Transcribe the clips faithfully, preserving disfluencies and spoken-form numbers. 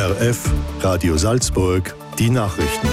R F, Radio Salzburg, die Nachrichten.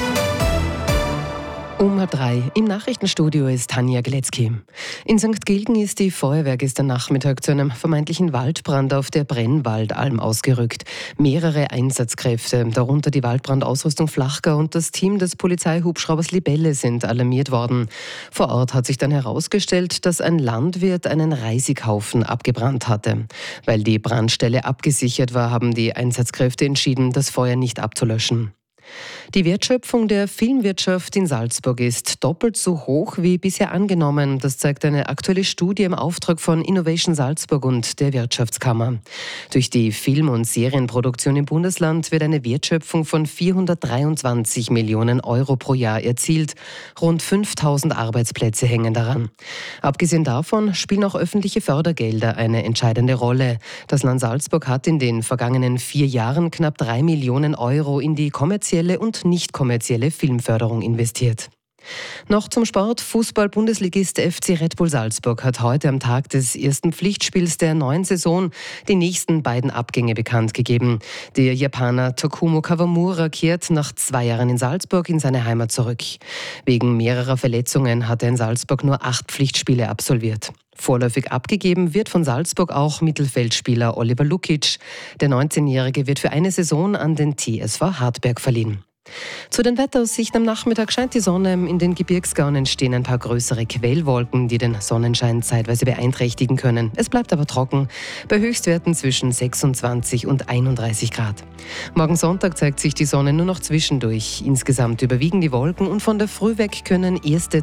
Um halb drei im Nachrichtenstudio ist Tanja Gletzky. In Sankt Gilgen ist die Feuerwehr gestern Nachmittag zu einem vermeintlichen Waldbrand auf der Brennwaldalm ausgerückt. Mehrere Einsatzkräfte, darunter die Waldbrandausrüstung Flachgau und das Team des Polizeihubschraubers Libelle, sind alarmiert worden. Vor Ort hat sich dann herausgestellt, dass ein Landwirt einen Reisighaufen abgebrannt hatte. Weil die Brandstelle abgesichert war, haben die Einsatzkräfte entschieden, das Feuer nicht abzulöschen. Die Wertschöpfung der Filmwirtschaft in Salzburg ist doppelt so hoch wie bisher angenommen. Das zeigt eine aktuelle Studie im Auftrag von Innovation Salzburg und der Wirtschaftskammer. Durch die Film- und Serienproduktion im Bundesland wird eine Wertschöpfung von vierhundertdreiundzwanzig Millionen Euro pro Jahr erzielt. Rund fünftausend Arbeitsplätze hängen daran. Abgesehen davon spielen auch öffentliche Fördergelder eine entscheidende Rolle. Das Land Salzburg hat in den vergangenen vier Jahren knapp drei Millionen Euro in die kommerzielle und nicht kommerzielle Filmförderung investiert. Noch zum Sport. Fußball-Bundesligist F C Red Bull Salzburg hat heute am Tag des ersten Pflichtspiels der neuen Saison die nächsten beiden Abgänge bekannt gegeben. Der Japaner Takumo Kawamura kehrt nach zwei Jahren in Salzburg in seine Heimat zurück. Wegen mehrerer Verletzungen hat er in Salzburg nur acht Pflichtspiele absolviert. Vorläufig abgegeben wird von Salzburg auch Mittelfeldspieler Oliver Lukic. Der neunzehnjährige wird für eine Saison an den T S V Hartberg verliehen. Zu den Wetteraussichten: am Nachmittag scheint die Sonne, in den Gebirgsgaunen entstehen ein paar größere Quellwolken, die den Sonnenschein zeitweise beeinträchtigen können. Es bleibt aber trocken, bei Höchstwerten zwischen sechsundzwanzig und einunddreißig Grad. Morgen Sonntag zeigt sich die Sonne nur noch zwischendurch. Insgesamt überwiegen die Wolken und von der Früh weg können erste